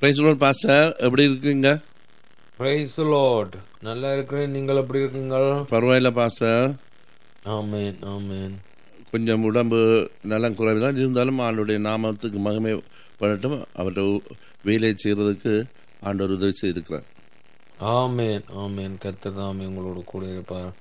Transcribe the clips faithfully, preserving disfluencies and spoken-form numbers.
Praise the Lord pastor, எப்படி இருக்கீங்க? Praise the Lord, நல்லா இருக்கிறேன். நீங்கள் எப்படி இருக்கீங்க? பரவாயில்ல பாஸ்டர். ஆமென் ஆமென். கொஞ்சம் உடம்பு நலம் குறைவுதான், இருந்தாலும் ஆண்டோடைய நாமத்துக்கு மகிமை படட்டும். அவருடைய வேலையை செய்யறதுக்கு ஆண்டவர் உதவி செய்திருக்கிறார். ஆமென் ஆமென். கர்த்தர் தாமே உங்களோட கூட இருப்பார்.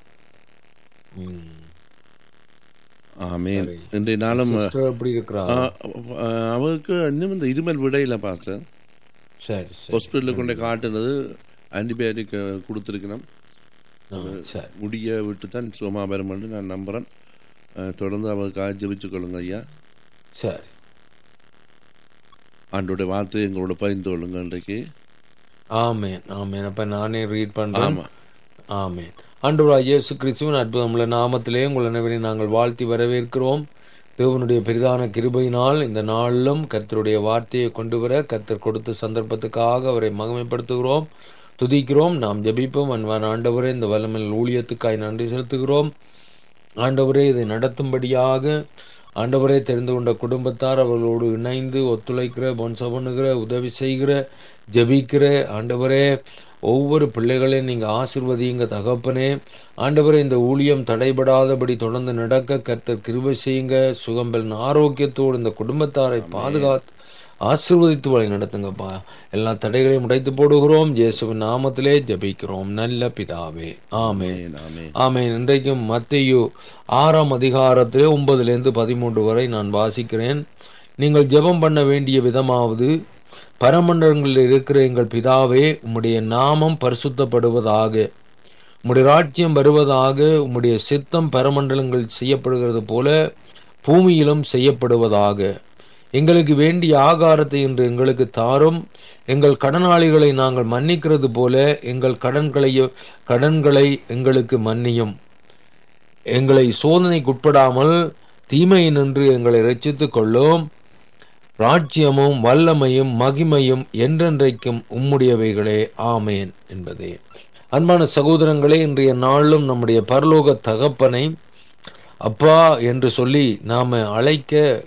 ஆமென். இன்றைய நாளும் எப்படி இருக்கிறா? அவருக்கு இன்னும் இந்த இருமல் விடையில பாஸ்டர். சரி, ஹாஸ்பிட்டலுக்கு கொண்டே காட்டுனது, ஆன்டிபயோட்டிக் கொடுத்துருக்கணும். முடிய விட்டு தான் சும்மா பெறும் என்று நான் நம்புறேன். தொடர்ந்து அவருக்காக ஜெபிச்சு கொள்ளுங்க ஐயா. சரி. ஆண்டோட வார்த்தையை எங்களோட பகிர்ந்து கொள்ளுங்க இன்றைக்கு. ஆமென் ஆமென். அப்ப நானே ரீட் பண்றேன். ஆமென். ஆண்டவராகிய இயேசு கிறிஸ்துவின் அற்புதமுள்ள நாமத்திலே உங்கள் அனைவரையும் நாங்கள் வாழ்த்தி வரவேற்கிறோம். தேவனுடைய பெரிதான கிருபையினால் இந்த நாளிலும் கர்த்தருடைய வார்த்தையை கொண்டு வர கர்த்தர் கொடுத்த சந்தர்ப்பத்துக்காக அவரை மகிமைப்படுத்துகிறோம், துதிக்கிறோம். நாம் ஜெபிப்போம். அன்பான ஆண்டவரே, இந்த வல்லமையில் ஊழியத்துக்காய் நன்றி செலுத்துகிறோம். ஆண்டவரே, இதை நடத்தும்படியாக ஆண்டவரே தெரிந்து கொண்ட குடும்பத்தார் அவர்களோடு இணைந்து ஒத்துழைக்கிற, பொன்ச பண்ணுகிற, உதவி செய்கிற, ஜெபிக்கிற ஆண்டவரே, ஒவ்வொரு பிள்ளைகளையும் நீங்க ஆசீர்வதியுங்க தகப்பனே. ஆண்டவரே, இந்த ஊழியம் தடைபடாதபடி தொடர்ந்து நடக்க கர்த்தர் கிருபை செய்யுங்க. சுகம்பெல் ஆரோக்கியத்தோடு இந்த குடும்பத்தாரை பாதுகாத்து ஆசீர்வதித்து வழி நடத்துங்கப்பா. எல்லா தடைகளையும் உடைத்து போடுகிறோம். இயேசுவின் நாமத்திலே ஜெபிக்கிறோம் நல்ல பிதாவே, ஆமென் ஆமென். இன்றைக்கும் மத்தேயு ஆறாம் அதிகாரத்திலே ஒன்பதுல இருந்து பதிமூன்று வரை நான் வாசிக்கிறேன். நீங்கள் ஜெபம் பண்ண வேண்டிய விதமாவது, பரமண்டலங்களில் இருக்கிற எங்கள் பிதாவே, உம்முடைய நாமம் பரிசுத்தப்படுவதாக, உம்முடைய ராஜ்யம் வருவதாக, உம்முடைய சித்தம் பரமண்டலங்கள் செய்யப்படுகிறது போல பூமியிலும் செய்யப்படுவதாக. எங்களுக்கு வேண்டிய ஆகாரத்தை இன்று எங்களுக்கு தாரும். எங்கள் கடனாளிகளை நாங்கள் மன்னிக்கிறது போல எங்கள் கடன்களை கடன்களை எங்களுக்கு மன்னியும். எங்களை சோதனைக்குட்படாமல் தீமையினின்று எங்களை இரட்சித்துக் கொள்ளும். ராஜ்யமும் வல்லமையும் மகிமையும் என்றென்றைக்கும் உம்முடையவைகளே, ஆமேன் என்பதே. அன்பான சகோதரங்களே, இன்றைய நாளிலும் நம்முடைய பரலோக தகப்பனை அப்பா என்று சொல்லி நாம அழைக்க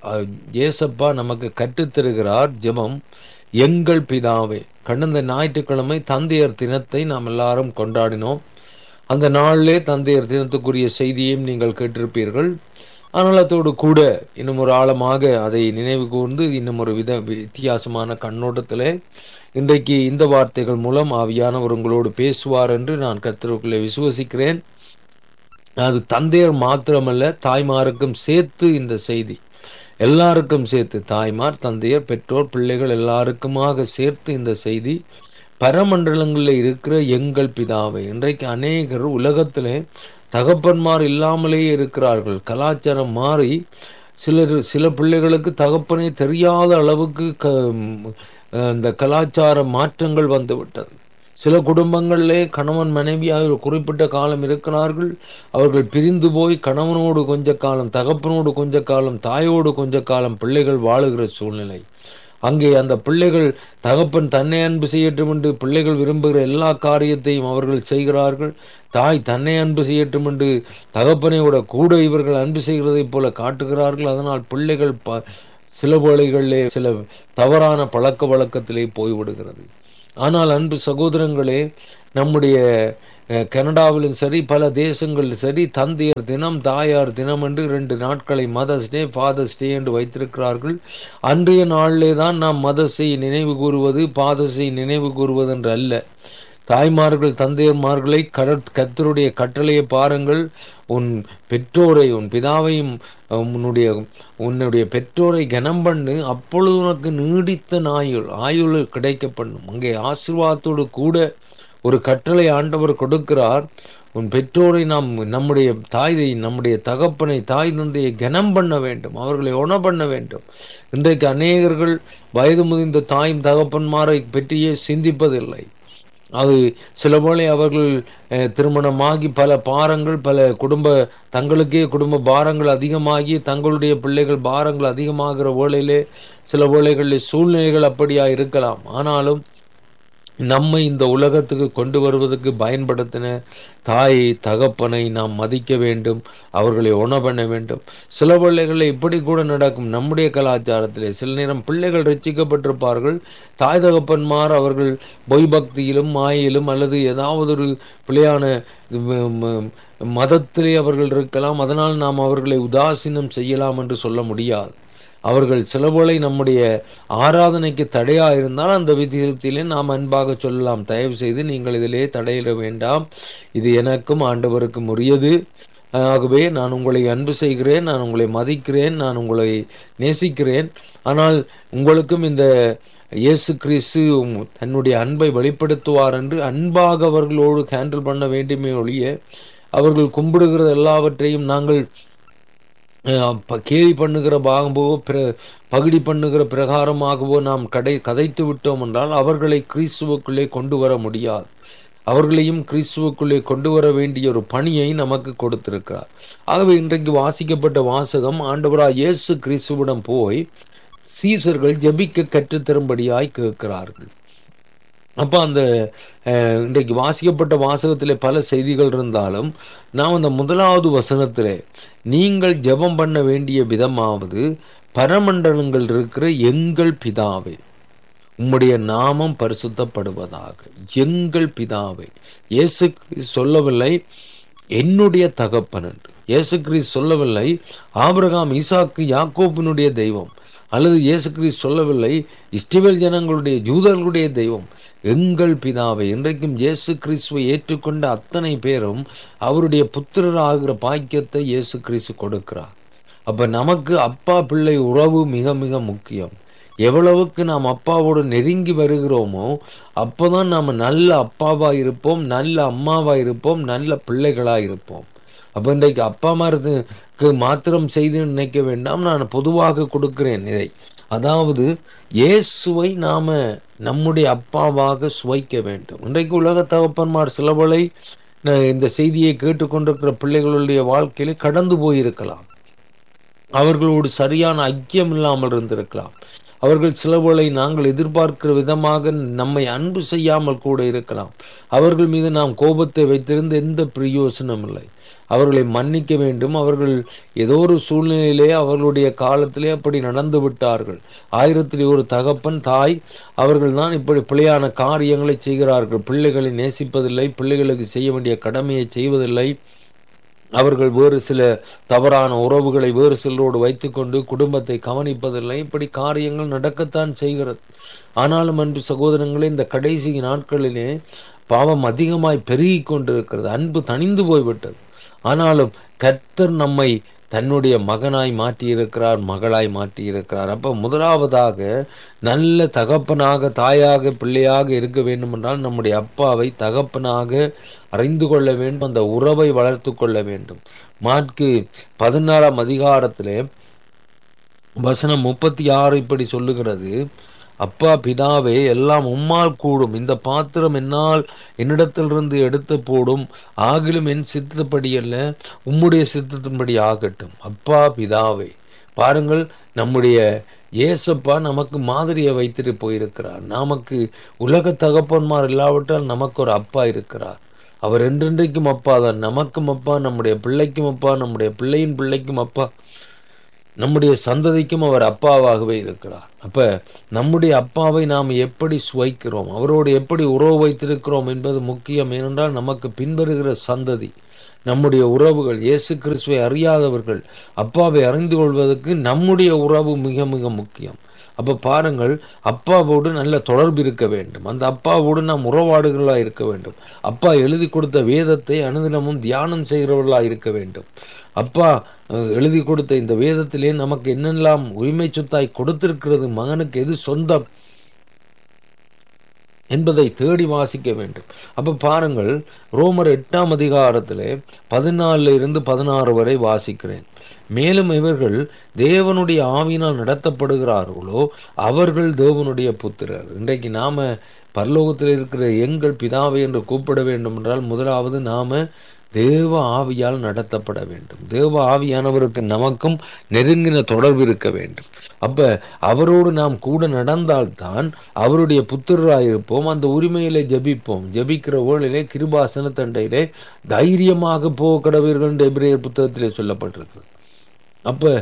ஏசப்பா நமக்கு கற்றுத்தருகிறார். ஜெபம் எங்கள் பிதாவே. கடந்த ஞாயிற்றுக்கிழமை தந்தையர் தினத்தை நாம் எல்லாரும் கொண்டாடினோம். அந்த நாளிலே தந்தையர் தினத்துக்குரிய செய்தியையும் நீங்கள் கேட்டிருப்பீர்கள். ஆனால் அதோடு கூட இன்னும் ஒரு ஆழமாக அதை நினைவு கூர்ந்து இன்னும் ஒரு வித வித்தியாசமான கண்ணோட்டத்திலே இன்றைக்கு இந்த வார்த்தைகள் மூலம் ஆவியானவர் உங்களோடு பேசுவார் என்று நான் கர்த்தருக்குள்ளே விசுவசிக்கிறேன். அது தந்தையர் மாத்திரமல்ல, தாய்மாருக்கும் சேர்த்து இந்த செய்தி, எல்லாருக்கும் சேர்த்து, தாய்மார், தந்தையர், பெற்றோர், பிள்ளைகள் எல்லாருக்குமாக சேர்த்து இந்த செய்தி. பரமண்டலங்களில் இருக்கிற எங்கள் பிதாவை. இன்றைக்கு அநேகர் உலகத்திலே தகப்பன்மார் இல்லாமலேயே இருக்கிறார்கள். கலாச்சாரம் மாறி சிலர் சில பிள்ளைகளுக்கு தகப்பனே தெரியாத அளவுக்கு இந்த கலாச்சார மாற்றங்கள் வந்து விட்டது. சில குடும்பங்களிலே கணவன் மனைவியாக ஒரு குறிப்பிட்ட காலம் இருக்கிறார்கள். அவர்கள் பிரிந்து போய் கணவனோடு கொஞ்ச காலம், தகப்பனோடு கொஞ்ச காலம், தாயோடு கொஞ்ச காலம் பிள்ளைகள் வாழுகிற சூழ்நிலை. அங்கே அந்த பிள்ளைகள் தகப்பன் தன்னை அன்பு செய்யட்டும் என்று பிள்ளைகள் விரும்புகிற எல்லா காரியத்தையும் அவர்கள் செய்கிறார்கள். தாய் தன்னை அன்பு செய்யட்டும் என்று தகப்பனையோட கூட இவர்கள் அன்பு செய்கிறதை போல காட்டுகிறார்கள். அதனால் பிள்ளைகள் ப சில வேளைகளிலே சில தவறான பழக்க வழக்கத்திலே போய்விடுகிறது. ஆனால் அன்பு சகோதரங்களே, நம்முடைய கனடாவிலும் சரி பல தேசங்களிலும் சரி தந்தையர் தினம், தாயார் தினம் என்று ரெண்டு நாட்களை மதர்ஸ் டே, ஃபாதர்ஸ் டே என்று வைத்திருக்கிறார்கள். அன்றைய நாளிலே தான் நாம் மதர்ஸை நினைவு கூறுவது, ஃபாதர்ஸை நினைவு கூறுவது என்று அல்ல. தாய்மார்கள், தந்தையர்மார்களை கர்த்தருடைய கட்டளையை பாருங்கள். உன் பெற்றோரை, உன் பிதாவையும் உன்னுடைய உன்னுடைய பெற்றோரை கனம் பண்ணு, அப்பொழுது உனக்கு நீடித்த ஆயுள் ஆயுள் கிடைக்கப்படும். அங்கே ஆசீர்வாதத்தோடு கூட ஒரு கட்டளை ஆண்டவர் கொடுக்கிறார். உன் பெற்றோரை நாம், நம்முடைய தாயை, நம்முடைய தகப்பனை, தாய் தந்தையை கனம் பண்ண வேண்டும், அவர்களை உண பண்ண வேண்டும். இன்றைக்கு அநேகர்கள் வயது முதிர்ந்த தாயும் தகப்பன்மாரை பற்றியே சிந்திப்பதில்லை. அது சில வேளை அவர்கள் திருமணமாகி பல பாரங்கள், பல குடும்ப தங்களுக்கே குடும்ப பாரங்கள் அதிகமாகி தங்களுடைய பிள்ளைகள் பாரங்கள் அதிகமாகிற வேளையிலே சில வேளைகளில் சூழ்நிலைகள் அப்படியா இருக்கலாம். ஆனாலும் நம்மை இந்த உலகத்துக்கு கொண்டு வருவதற்கு பயன்படுத்தின தாயை தகப்பனை நாம் மதிக்க வேண்டும், அவர்களை உண பண்ண வேண்டும். சில பிள்ளைகளை இப்படி கூட நடக்கும். நம்முடைய கலாச்சாரத்திலே சில நேரம் பிள்ளைகள் ரட்சிக்கப்பட்டிருப்பார்கள், தாய் தகப்பன்மார் அவர்கள் பொய் பக்தியிலும் மாயிலும் அல்லது ஏதாவது ஒரு பிள்ளையான மதத்திலே அவர்கள் இருக்கலாம். அதனால் நாம் அவர்களை உதாசீனம் செய்யலாம் என்று சொல்ல முடியாது. அவர்கள் சிலபோலை நம்முடைய ஆராதனைக்கு தடையா இருந்தால் அந்த விதத்திலே நாம் அன்பாக சொல்லலாம், தயவு செய்து நீங்கள் இதிலே தடையிட வேண்டாம், இது எனக்கும் ஆண்டவருக்கும் உரியது, ஆகவே நான் உங்களை அன்பு செய்கிறேன், நான் உங்களை மதிக்கிறேன், நான் உங்களை நேசிக்கிறேன். ஆனால் உங்களுக்கும் இந்த இயேசு கிறிஸ்து தன்னுடைய அன்பை வெளிப்படுத்துவார் என்று அன்பாக அவர்களோடு ஹேண்டில் பண்ண வேண்டுமே ஒழிய அவர்கள் கும்பிடுகிறது எல்லாவற்றையும் நாங்கள் கேலி பண்ணுகிற பாகவோ பகுடி பண்ணுகிற பிரகாரமாகவோ நாம் கடை கதைத்து விட்டோம் என்றால் அவர்களை கிறிஸ்துவுக்குள்ளே கொண்டு வர முடியாது. அவர்களையும் கிறிஸ்துவுக்குள்ளே கொண்டு வர வேண்டிய ஒரு பணியை நமக்கு கொடுத்திருக்கிறார். ஆகவே இன்றைக்கு வாசிக்கப்பட்ட வாசகம், ஆண்டவராய் இயேசு கிறிஸ்துவிடம் போய் சீசர்கள் ஜெபிக்க கற்றுத்தரும்படியாய் கேட்கிறார்கள். அப்ப அந்த இன்றைக்கு வாசிக்கப்பட்ட வாசகத்திலே பல செய்திகள் இருந்தாலும் நாம் அந்த முதலாவது வசனத்திலே நீங்கள் ஜெபம் பண்ண வேண்டிய விதமாவது, பரமண்டலங்கள் இருக்கிற எங்கள் பிதாவே உம்முடைய நாமம் பரிசுத்தப்படுவதாக. எங்கள் பிதாவே. இயேசு கிறிஸ்து சொல்லவில்லை என்னுடைய தகப்பன் என்று. இயேசு கிறிஸ்து சொல்லவில்லை ஆபிரகாம் ஈசாக்கு யாக்கோபினுடைய தெய்வம், அல்லது இயேசு கிறிஸ்து சொல்லவில்லை இஸ்ரவேல் ஜனங்களுடைய யூதர்களுடைய தெய்வம். எங்கள் பிதாவை. இன்றைக்கும் இயேசு கிறிஸ்துவை ஏற்றுக்கொண்ட அத்தனை பேரும் அவருடைய புத்திரர் ஆகிற பாக்கியத்தை இயேசு கிறிஸ்து கொடுக்கிறார். அப்ப நமக்கு அப்பா பிள்ளை உறவு மிக மிக முக்கியம். எவ்வளவுக்கு நாம் அப்பாவோடு நெருங்கி வருகிறோமோ அப்பதான் நாம நல்ல அப்பாவா இருப்போம், நல்ல அம்மாவா இருப்போம், நல்ல பிள்ளைகளா இருப்போம். அப்ப இன்றைக்கு அப்பா அம்மாருக்கு மாத்திரம் செய்து நினைக்க வேண்டாம், நான் பொதுவாக கொடுக்கிறேன் இதை. அதாவது இயேசுவை நாம நம்முடைய அப்பாவாக சுவைக்க வேண்டும். இன்றைக்கு உலக தகப்பன்மார் சிலவளை இந்த செய்தியை கேட்டுக்கொண்டிருக்கிற பிள்ளைகளுடைய வாழ்க்கையில கடந்து போயிருக்கலாம், அவர்களோடு சரியான ஐக்கியம் இல்லாமல் இருந்திருக்கலாம், அவர்கள் சிலவளை நாங்கள் எதிர்பார்க்கிற விதமாக நம்மை அன்பு செய்யாமல் கூட இருக்கலாம். அவர்கள் மீது நாம் கோபத்தை வைத்திருந்த எந்த பிரயோசனம் இல்லை. அவர்களை மன்னிக்க வேண்டும். அவர்கள் ஏதோ ஒரு சூழ்நிலையிலே அவர்களுடைய காலத்திலே அப்படி நடந்து விட்டார்கள். ஆயிரத்திலே ஒரு தகப்பன் தாய் அவர்கள் தான் இப்படி பிழையான காரியங்களை செய்கிறார்கள். பிள்ளைகளை நேசிப்பதில்லை, பிள்ளைகளுக்கு செய்ய வேண்டிய கடமையை செய்வதில்லை. அவர்கள் வேறு சில தவறான உறவுகளை வேறு சிலரோடு வைத்துக்கொண்டு குடும்பத்தை கவனிப்பதில்லை. இப்படி காரியங்கள் நடக்கத்தான் செய்கிறது. ஆனாலும் அன்பு சகோதரங்களே, இந்த கடைசி நாட்களிலே பாவம் அதிகமாய் பெருகி கொண்டிருக்கிறது. அன்பு தணிந்து போய்விட்டது. ஆனாலும் கர்த்தர் நம்மை தன்னுடைய மகனாய் மாற்றி இருக்கிறார், மகளாய் மாற்றி இருக்கிறார். அப்ப முதலாவதாக நல்ல தகப்பனாக தாயாக பிள்ளையாக இருக்க வேண்டும் என்றால் நம்முடைய அப்பாவை தகப்பனாக அறிந்து கொள்ள வேண்டும், அந்த உறவை வளர்த்து கொள்ள வேண்டும். மாற்கு பதினாறாம் அதிகாரத்திலே வசனம் முப்பத்தி ஆறு இப்படி சொல்லுகிறது, அப்பா பிதாவே எல்லாம் உம்மால் கூடும், இந்த பாத்திரம் என்னால் என்னிடத்திலிருந்து எடுத்து போடும், ஆகிலும் என் சித்தப்படி அல்ல உம்முடைய சித்தத்தின்படி ஆகட்டும். அப்பா பிதாவே. பாருங்கள், நம்முடைய ஏசப்பா நமக்கு மாதிரியை வைத்துட்டு போயிருக்கிறார். நமக்கு உலக தகப்பன்மார் இல்லாவிட்டால் நமக்கு ஒரு அப்பா இருக்கிறார். அவர் என்றென்றைக்கும் அப்பா தான். நமக்கும் அப்பா, நம்முடைய பிள்ளைக்கும் அப்பா, நம்முடைய பிள்ளையின் பிள்ளைக்கும் அப்பா, நம்முடைய சந்ததிக்கும் அவர் அப்பாவாகவே இருக்கிறார். அப்ப நம்முடைய அப்பாவை நாம் எப்படி சுவைக்கிறோம், அவரோடு எப்படி உறவு வைத்திருக்கிறோம் என்பது முக்கியம். ஏனென்றால் நமக்கு பின்வருகிற சந்ததி, நம்முடைய உறவுகள், இயேசு கிறிஸ்துவை அறியாதவர்கள் அப்பாவை அறிந்து கொள்வதற்கு நம்முடைய உறவு மிக மிக முக்கியம். அப்ப பாருங்கள், அப்பாவோடு நல்ல தொடர்பு இருக்க வேண்டும். அந்த அப்பாவோடு நாம் உறவாடுகளா இருக்க வேண்டும். அப்பா எழுதி கொடுத்த வேதத்தை அனுதினமும் தியானம் செய்கிறவர்களா இருக்க வேண்டும். அப்பா எழுதி கொடுத்த இந்த வேதத்திலே நமக்கு என்னெல்லாம் உரிமை சொத்தாய் கொடுத்திருக்கிறது, மகனுக்கு எது சொந்தம் என்பதை தேடி வாசிக்க வேண்டும். அப்ப பாருங்கள், ரோமர் எட்டாம் அதிகாரத்திலே பதினாலுல இருந்து பதினாறு வரை வாசிக்கிறேன். மேலும் இவர்கள் தேவனுடைய ஆவியினால் நடத்தப்படுகிறார்களோ அவர்கள் தேவனுடைய புத்திரர். இன்றைக்கு நாம பரலோகத்தில் இருக்கிற எங்கள் பிதாவை என்று கூப்பிட வேண்டும் என்றால் முதலாவது நாம தேவ ஆவியால் நடத்தப்பட வேண்டும். தேவ ஆவியானவருக்கு நமக்கும் நெருங்கின தொடர்பு இருக்க வேண்டும். அப்ப அவரோடு நாம் கூட நடந்தால்தான் அவருடைய புத்திரராயிருப்போம். அந்த உரிமையிலே ஜபிப்போம். ஜபிக்கிற வேளையிலே கிருபாசன தண்டையிலே தைரியமாக போக கடவீர்கள் என்று எபிரேயர் புத்தகத்திலே சொல்லப்பட்டிருக்கு. அப்ப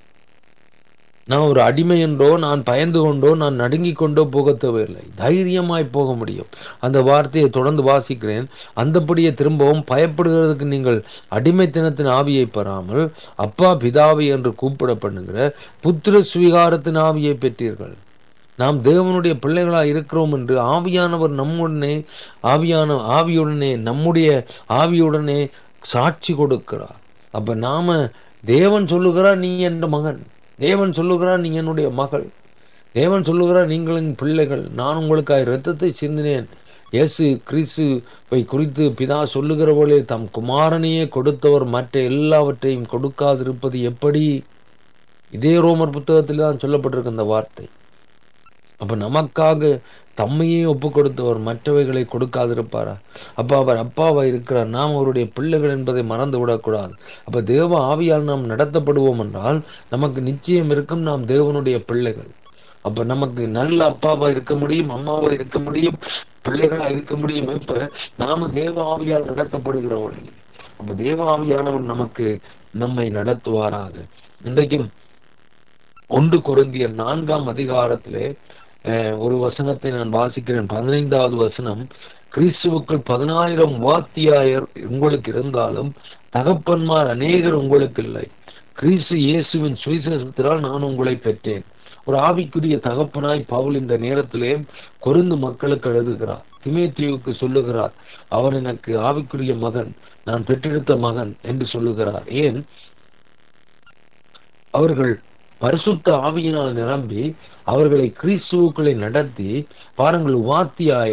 நான் ஒரு அடிமை என்றோ நான் பயந்து கொண்டோ நான் நடுங்கிக் கொண்டோ போக தேவையில்லை, தைரியமாய் போக முடியும். அந்த வார்த்தையை தொடர்ந்து வாசிக்கிறேன். அந்தபடியே திரும்பவும் பயப்படுகிறதுக்கு நீங்கள் அடிமைத்தனத்தின் ஆவியை பெறாமல் அப்பா பிதாவை என்று கூப்பிட பண்ணுகிற புத்திர சுவீகாரத்தின் ஆவியை பெற்றீர்கள். நாம் தேவனுடைய பிள்ளைகளாய் இருக்கிறோம் என்று ஆவியானவர் நம்முடனே ஆவியான ஆவியுடனே நம்முடைய ஆவியுடனே சாட்சி கொடுக்கிறார். அப்ப நாம தேவன் சொல்லுகிறார் நீ என் மகன், தேவன் சொல்லுகிறார் நீ என்னுடைய மகள், தேவன் சொல்லுகிறார் நீங்களின் பிள்ளைகள், நான் உங்களுக்காக இரத்தத்தை சிந்தினேன். இயேசு கிறிஸ்துவை குறித்து பிதா சொல்லுகிற போலே தம் குமாரனையே கொடுத்தவர் மற்ற எல்லாவற்றையும் கொடுக்காதிருப்பது எப்படி? இதே ரோமர் புத்தகத்தில் தான் சொல்லப்பட்டிருக்கு அந்த வார்த்தை. அப்ப நமக்காக தம்மையே ஒப்பு கொடுத்தவர் மற்றவைகளை கொடுக்காதிருப்பாரா? அப்ப அவர் அப்பாவா இருக்கிறார், நாம் அவருடைய பிள்ளைகள் என்பதை மறந்து விடக்கூடாது. அப்ப தேவ ஆவியால் நாம் நடத்தப்படுவோம் என்றால் நமக்கு நிச்சயம் இருக்கும் நாம் தேவனுடைய பிள்ளைகள். அப்ப நமக்கு நல்ல அப்பாவா இருக்க முடியும், அம்மாவா இருக்க முடியும், பிள்ளைகளா இருக்க முடியும். இப்ப நாம தேவ ஆவியால் நடத்தப்படுகிறவர்கள். அப்ப தேவ ஆவியானவர் நமக்கு நம்மை நடத்துவாராக. இன்றைக்கும் ஒன்று கொரிந்தியர் நான்காம் அதிகாரத்திலே ஒரு வசனத்தை நான் வாசிக்கிறேன். பதினைந்தாவது வசனம், கிறிஸ்துவுக்குள் பதினாயிரம் வாத்தியாயர் உங்களுக்கு இருந்தாலும் தகப்பன்மார் அநேகர் உங்களுக்கு இல்லை. கிறிஸ்து இயேசுவின் சுவிசேஷத்தினால் நான் உங்களை பெற்றேன். ஒரு ஆவிக்குரிய தகப்பனாய் பவுல் இந்த நேரத்திலே கொரிந்து மக்களுக்கு எழுதுகிறார். தீமோத்தேயுவுக்கு சொல்லுகிறார், அவர் எனக்கு ஆவிக்குரிய மகன், நான் பெற்றெடுத்த மகன் என்று சொல்லுகிறார். ஏன்? அவர்கள் பரிசுத்த ஆவியினால் நிரம்பி அவர்களை கிறிஸ்துவுக்களை நடத்தி பாருங்கள். வாத்தியாய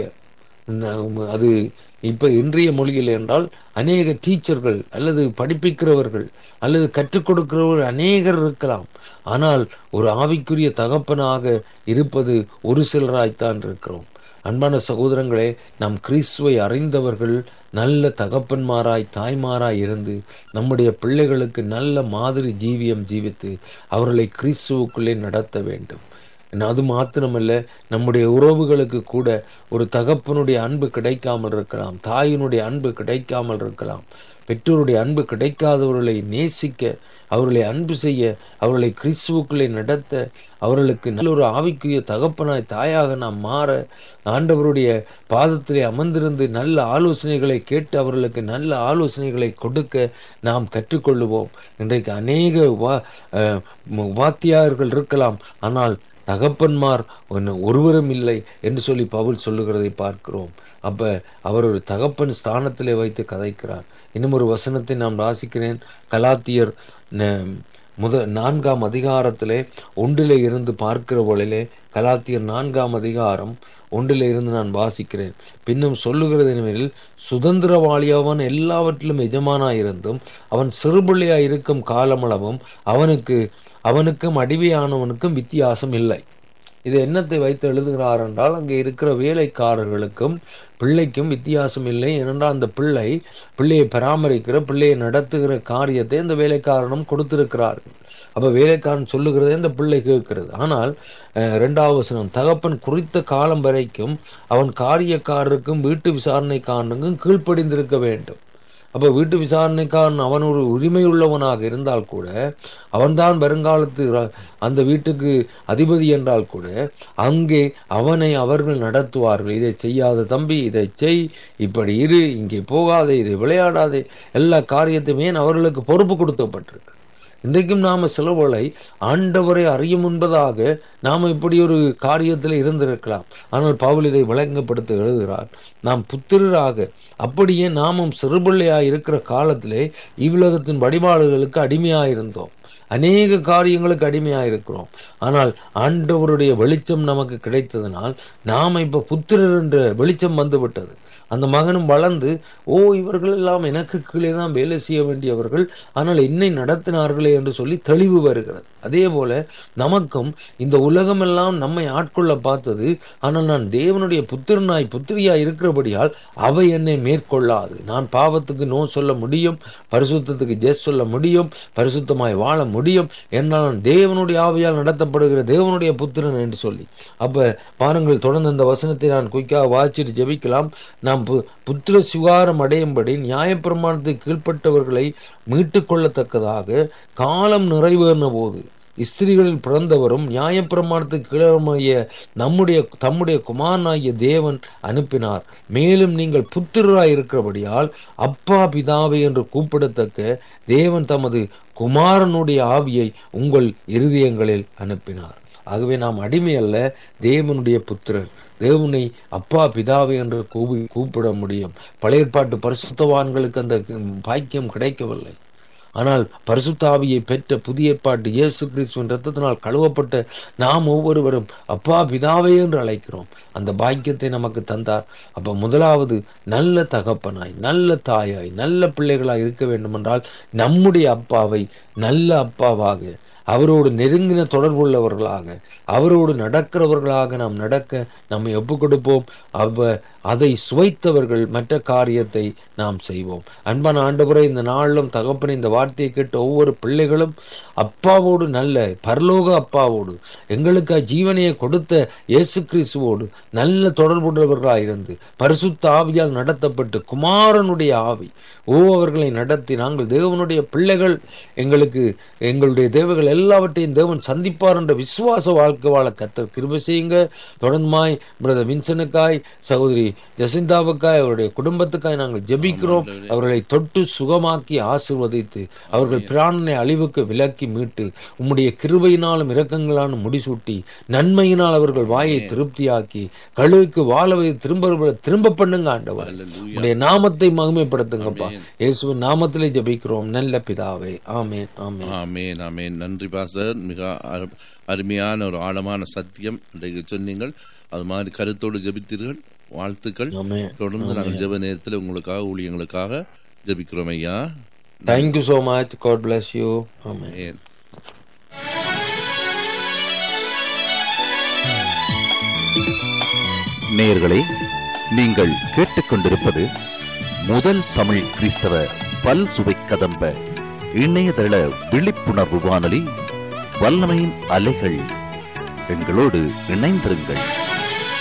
அது இப்ப இன்றைய மொழியில் என்றால் அநேக டீச்சர்கள் அல்லது படிப்பிக்கிறவர்கள் அல்லது கற்றுக் கொடுக்கிறவர்கள் அநேகர் இருக்கலாம். ஆனால் ஒரு ஆவிக்குரிய தகப்பனாக இருப்பது ஒரு சிலராய்த்தான் இருக்கிறோம். அன்பான சகோதரங்களே, நாம் கிறிஸ்துவை அறிந்தவர்கள் நல்ல தகப்பன்மாராய் தாய்மாராய் இருந்து நம்முடைய பிள்ளைகளுக்கு நல்ல மாதிரி ஜீவியம் ஜீவித்து அவர்களை கிறிஸ்துவுக்குள்ளே நடத்த வேண்டும். அது மாத்திரமல்ல, நம்முடைய உறவுகளுக்கு கூட ஒரு தகப்பனுடைய அன்பு கிடைக்காமல் இருக்கலாம், தாயினுடைய அன்பு கிடைக்காமல் இருக்கலாம். பெற்றோருடைய அன்பு கிடைக்காதவர்களை நேசிக்க, அவர்களை அன்பு செய்ய, அவர்களை கிறிஸ்துவுக்குள்ளே நடத்த, அவர்களுக்கு நல்ல ஒரு ஆவிக்குரிய தகப்பனாய் தாயாக நாம் மாற ஆண்டவருடைய பாதத்திலே அமர்ந்திருந்து நல்ல ஆலோசனைகளை கேட்டு அவர்களுக்கு நல்ல ஆலோசனைகளை கொடுக்க நாம் கற்றுக்கொள்ளுவோம். இன்றைக்கு அநேக வா வாத்தியார்கள் இருக்கலாம், ஆனால் தகப்பன்மார் ஒருவரும் இல்லை என்று சொல்லி பவுல் சொல்லுகிறதை பார்க்கிறோம். அப்ப அவர் ஒரு தகப்பன் ஸ்தானத்திலே வைத்து கதைக்கிறார். இன்னும் ஒரு வசனத்தை நாம் வாசிக்கிறேன். கலாத்தியர் முத நான்காம் அதிகாரத்திலே ஒன்றிலே இருந்து பார்க்கிற போலே, கலாத்தியர் நான்காம் அதிகாரம் ஒன்றிலே இருந்து நான் வாசிக்கிறேன். பின்னும் சொல்லுகிறது என்னவெனில், சுதந்திரவாளியவன் எல்லாவற்றிலும் எஜமானாயிருந்தும் அவன் சிறுபிள்ளையாய் இருக்கும் காலமளவும் அவனுக்கு அவனுக்கும் அடிமையானவனுக்கும் வித்தியாசம் இல்லை. இது என்னத்தை வைத்து எழுதுகிறார் என்றால், அங்கே இருக்கிற வேலைக்காரர்களுக்கும் பிள்ளைக்கும் வித்தியாசம் இல்லை. ஏனென்றால் அந்த பிள்ளை பிள்ளையை பராமரிக்கிற பிள்ளையை நடத்துகிற காரியத்தை அந்த வேலைக்காரனும் கொடுத்திருக்கிறார்கள். அப்ப வேலைக்காரன் சொல்லுகிறதே இந்த பிள்ளை கேட்கிறது. ஆனால் இரண்டாவது வசனம், தகப்பன் குறித்த காலம் வரைக்கும் அவன் காரியக்காரருக்கும் வீட்டு விசாரணைக்காரனுக்கும் கீழ்ப்படிந்திருக்க வேண்டும். அப்ப வீட்டு விசாரணைக்காரன் அவன் ஒரு உரிமை உள்ளவனாக இருந்தால் கூட, அவன்தான் வருங்காலத்து அந்த வீட்டுக்கு அதிபதி என்றால் கூட, அங்கே அவனை அவர்கள் நடத்துவார்கள். இதை செய்யாத தம்பி, இதை செய், இப்படி இரு, இங்கே போகாதே, இதை விளையாடாதே, எல்லா காரியத்தையுமே அவர்களுக்கு பொறுப்பு கொடுக்கப்பட்டிருக்கு. இன்றைக்கும் நாம சிலவளை ஆண்டவரை அறியும் முன்பதாக நாம இப்படி ஒரு காரியத்தில் இருந்திருக்கலாம். ஆனால் பவுல் இதை விளங்கப்படுத்த எழுதுகிறார், நாம் புத்திரராக அப்படியே நாமும் சிறுபிள்ளையாய் இருக்கிற காலத்திலே இவ்வுலகத்தின் வழிபாடுகளுக்கு அடிமையாயிருந்தோம், அநேக காரியங்களுக்கு அடிமையாயிருக்கிறோம். ஆனால் ஆண்டவருடைய வெளிச்சம் நமக்கு கிடைத்ததனால் நாம இப்ப புத்திரர் என்ற வெளிச்சம் வந்து விட்டது. அந்த மகனும் வளர்ந்து, ஓ இவர்கள் எல்லாம் எனக்கு கீழே தான் வேலை செய்ய வேண்டியவர்கள், ஆனால் என்னை நடத்தினார்களே என்று சொல்லி தெளிவு வருகிறது. அதே போல நமக்கும் இந்த உலகமெல்லாம் நம்மை ஆட்கொள்ள பார்த்தது, ஆனால் நான் தேவனுடைய புத்திரனாய் புத்திரியாய் இருக்கிறபடியால் அவை என்னை மேற்கொள்ளாது. நான் பாவத்துக்கு நோ சொல்ல முடியும், பரிசுத்தத்துக்கு ஜெஸ் சொல்ல முடியும், பரிசுத்தமாய் வாழ முடியும், என்னால் நான் தேவனுடைய ஆவியால் நடத்தப்படுகிற தேவனுடைய புத்திரன் என்று சொல்லி. அப்ப பாருங்கள், தொடர்ந்து இந்த வசனத்தை நான் குயிக்காக வாசிட்டு ஜெபிக்கலாம். நாம் புத்திர சுகாரம் அடையும்படி நியாயப்பிரமாணத்துக்கு கீழ்ப்பட்டவர்களை மீட்டுக் கொள்ளத்தக்கதாக காலம் நிறைவேறின போது ஸ்திரீகளில் பிறந்தவரும் நியாயப்பிரமாணத்துக்கு கீழமைய நம்முடைய தம்முடைய குமாரனாகிய தேவன் அனுப்பினார். மேலும் நீங்கள் புத்திரராய் இருக்கிறபடியால் அப்பா பிதாவை என்று கூப்பிடத்தக்க தேவன் தமது குமாரனுடைய ஆவியை உங்கள் இருதயங்களில் அனுப்பினார். ஆகவே நாம் அடிமை அல்ல, தேவனுடைய புத்திரர். தேவனை அப்பா பிதாவை என்று கூப்பி கூப்பிட முடியும். பழைய ஏற்பாட்டு பரிசுத்தவான்களுக்கு அந்த பாக்கியம் கிடைக்கவில்லை. ஆனால் பரிசுத்த ஆவியை பெற்ற புதிய ஏற்பாட்டு இயேசு கிறிஸ்துவின் இரத்தத்தினால் கழுவப்பட்ட நாம் ஒவ்வொருவரும் அப்பா பிதாவே என்று அழைக்கிறோம். அந்த பாக்கியத்தை நமக்கு தந்தார். அப்ப முதலாவது நல்ல தகப்பனாய், நல்ல தாயாய், நல்ல பிள்ளைகளாய் இருக்க வேண்டும் என்றால் நம்முடைய அப்பாவை நல்ல அப்பாவாக, அவரோடு நெருங்கின தொடர்புள்ளவர்களாக, அவரோடு நடக்கிறவர்களாக நாம் நடக்க நம்மை ஒப்புக் கொடுப்போம். அவ அதை சுவைத்தவர்கள் மற்ற காரியத்தை நாம் செய்வோம். அன்பான ஆண்டவரே, இந்த நாளிலும் தகப்பனை இந்த வார்த்தையை கேட்ட ஒவ்வொரு பிள்ளைகளும் அப்பாவோடு, நல்ல பரலோக அப்பாவோடு, எங்களுக்கு ஜீவனையை கொடுத்த இயேசு கிறிஸ்துவோடு நல்ல தொடர்புள்ளவர்களாயிருந்து பரிசுத்த ஆவியால் நடத்தப்பட்டு குமாரனுடைய ஆவி ஓ அவர்களை நடத்தி நாங்கள் தேவனுடைய பிள்ளைகள், எங்களுக்கு எங்களுடைய தேவைகள் எல்லாவற்றையும் தேவன் சந்திப்பார் என்ற விசுவாச வாழ்க்கை வாழ கர்த்தர் கிருபை செய்யுங்க. தொடர்ந்துமாய் பிரதர் வின்சனுக்காய், சகோதரி ஜெசிந்தாவுக்காய், அவருடைய குடும்பத்துக்காய் நாங்கள் ஜெபிக்கிறோம். அவர்களை தொட்டு சுகமாக்கி ஆசீர்வதித்து அவர்கள் பிராணனை அழிவுக்கு விலக்கி மீட்டு உம்முடைய கிருபையினாலும் இரக்கங்களாலும் முடிசூட்டி நன்மையினால் அவர்கள் வாயை திருப்தியாக்கி கழுவுக்கு வாழவை திரும்ப திரும்ப பண்ணுங்க ஆண்டவர். உம்முடைய நாமத்தை மகிமைப்படுத்துங்கப்பா. இயேசுவின் நாமத்திலே ஜெபிக்கிறோம் நல்ல பிதாவே. ஆமென், ஆமென், ஆமென், ஆமென். நன்றி பாஸ்டர். மிக அருமையான ஒரு ஆழமான சத்தியம் இன்றைக்கு சொன்னீங்கள். அது மாதிரி கருத்தோடு ஜெபித்தீர்கள். வாழ்த்துக்கள். தொடர்ந்து நாங்கள் ஜெப நேரத்தில் உங்களுக்காக, ஊழியங்களுக்காக ஜெபிக்கிறோம் ஐயா. Thank you so much. God bless you. ஆமென். நேயர்களே, நீங்கள் கேட்டுக்கொண்டிருப்பது முதல் தமிழ் கிறிஸ்தவ பல் சுவை கதம்ப இணையதள விழிப்புணர்வு வானொலி வல்லமையின் அலைகள். எங்களோடு இணைந்திருங்கள்.